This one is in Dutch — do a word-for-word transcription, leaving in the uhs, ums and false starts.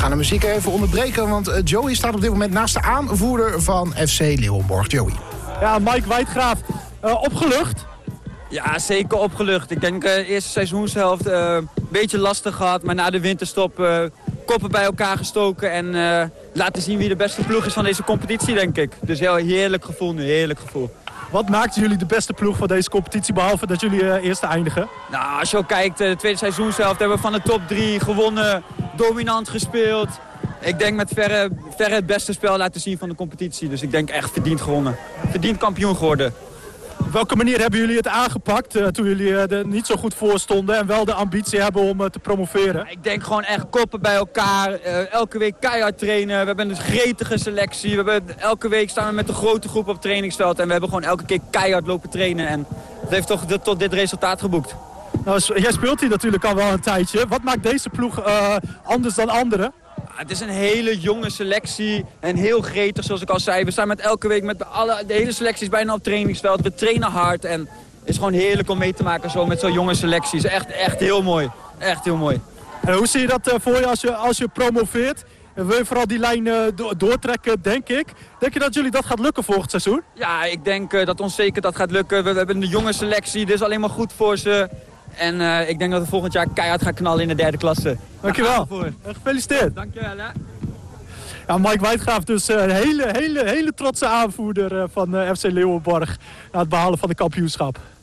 gaan de muziek even onderbreken, want uh, Joey staat op dit moment naast de aanvoerder van F C Leeuwenborg. Joey. Ja, Mike Wijdgraaf, uh, opgelucht? Ja, zeker opgelucht. Ik denk uh, eerste seizoenshelft uh, een beetje lastig gehad, maar na de winterstop uh, koppen bij elkaar gestoken en uh, laten zien wie de beste ploeg is van deze competitie, denk ik. Dus heel heerlijk gevoel nu, heerlijk gevoel. Wat maakt jullie de beste ploeg van deze competitie, behalve dat jullie uh, eerste eindigen? Nou, als je ook kijkt, de tweede seizoenshelft hebben we van de top drie gewonnen, dominant gespeeld. Ik denk met verre, verre het beste spel laten zien van de competitie. Dus ik denk echt verdiend gewonnen. Verdiend kampioen geworden. Op welke manier hebben jullie het aangepakt uh, toen jullie uh, er niet zo goed voor stonden en wel de ambitie hebben om uh, te promoveren? Ik denk gewoon echt koppen bij elkaar. Uh, elke week keihard trainen. We hebben een gretige selectie. We hebben, elke week staan we met een grote groep op het trainingsveld. En we hebben gewoon elke keer keihard lopen trainen. En dat heeft toch dit, tot dit resultaat geboekt. Nou, jij speelt hier natuurlijk al wel een tijdje. Wat maakt deze ploeg uh, anders dan anderen? Het is een hele jonge selectie en heel gretig, zoals ik al zei. We staan met elke week met alle, de hele selectie is bijna op het trainingsveld. We trainen hard en het is gewoon heerlijk om mee te maken zo met zo'n jonge selectie. Het is echt, echt heel mooi. Echt heel mooi. En hoe zie je dat uh, voor je als je, als je promoveert? En wil je vooral die lijn uh, do doortrekken, denk ik. Denk je dat jullie dat gaat lukken volgend seizoen? Ja, ik denk uh, dat ons zeker dat gaat lukken. We, we hebben een jonge selectie, dit is alleen maar goed voor ze. En uh, ik denk dat we volgend jaar keihard gaan knallen in de derde klasse. Dankjewel. Gefeliciteerd. Dankjewel. Hè. Ja, Mike Wijdgraaf, dus een hele, hele, hele trotse aanvoerder van F C Leeuwenborg na het behalen van de kampioenschap.